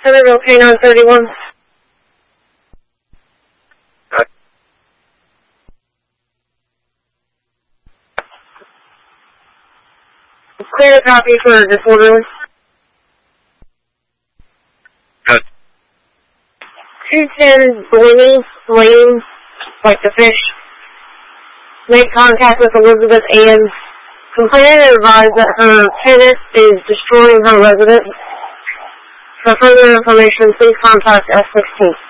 Centerville K931. Clear a copy for disorderly. Good. 210 Blaney Lane, like the fish. Make contact with Elizabeth Ann. Complainant advised that her tenant is destroying her residence. For further information, please contact S16.